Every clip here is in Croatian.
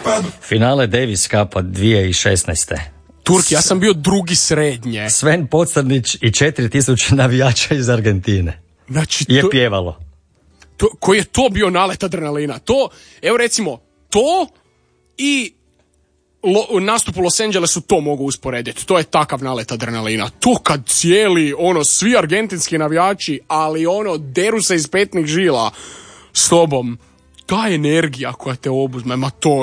Finale Davis Cupa 2016. Turki, ja sam bio drugi srednje. Sven Pocrnić i 4000 navijača iz Argentine. Znači, je pjevalo. Koji je to bio nalet adrenalina? To, evo recimo, to i nastup u Los Angelesu to mogu usporediti. To je takav nalet adrenalina. To kad cijeli, svi argentinski navijači, ali deru se iz petnih žila s tobom. Ta energija koja te obuzme,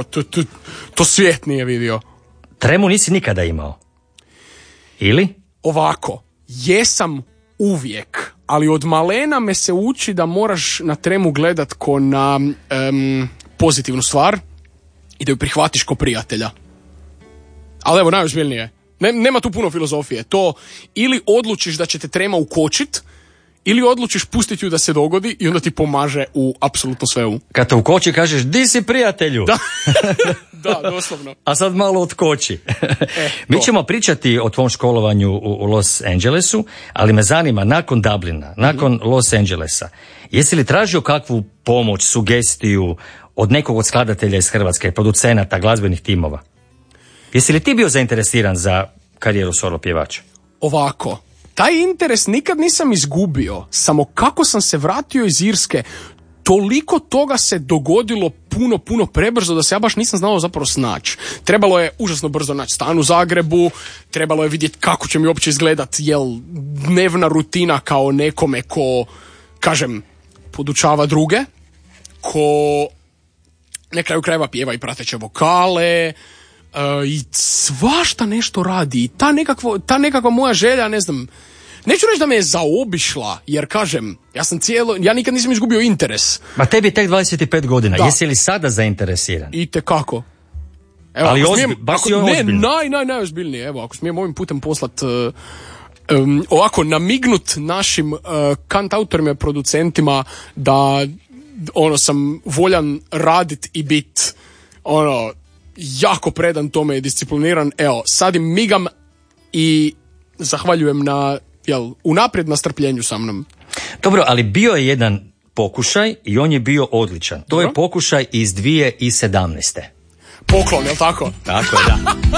to svijet nije vidio. Tremu nisi nikada imao? Ili? Ovako, jesam uvijek, ali od malena me se uči da moraš na tremu gledat ko na pozitivnu stvar i da ju prihvatiš ko prijatelja. Ali evo, najozbiljnije. Nema tu puno filozofije. To ili odlučiš da će te trema ukočit, ili odlučiš pustiti ju da se dogodi i onda ti pomaže u apsolutno svemu. Kad te ukoči kažeš, di si prijatelju? Da, da, doslovno. A sad malo otkoči. Mi ćemo pričati o tvom školovanju u Los Angelesu, ali me zanima, nakon Dublina, nakon Los Angelesa, jesi li tražio kakvu pomoć, sugestiju od nekog od skladatelja iz Hrvatske, producenata, glazbenih timova? Jesi li ti bio zainteresiran za karijeru solo pjevača? Ovako, taj interes nikad nisam izgubio, samo kako sam se vratio iz Irske, toliko toga se dogodilo puno prebrzo da se ja baš nisam znao zapravo snaći. Trebalo je užasno brzo naći stan u Zagrebu, trebalo je vidjeti kako će mi uopće izgledat, dnevna rutina kao nekome ko, kažem, podučava druge, ko na kraju krajeva pjeva i prateće vokale, i svašta nešto radi. I ta nekakva moja želja, ne znam, neću reći da me je zaobišla, jer kažem, ja nikad nisam izgubio interes. Ma tebi je tek 25 godina, da. Jesi li sada zainteresiran? Itekako. Evo, ali baš si ozbiljno. Najozbiljnije. Evo, ako smijem ovim putem poslat ovako namignut našim kantautorima i producentima da sam voljan radit i bit jako predan tome i discipliniran. Evo, sad im migam i zahvaljujem unaprijed na strpljenju sa mnom. Dobro, ali bio je jedan pokušaj i on je bio odličan. To je pokušaj iz 2017. Poklon, je li tako? Tako je, da.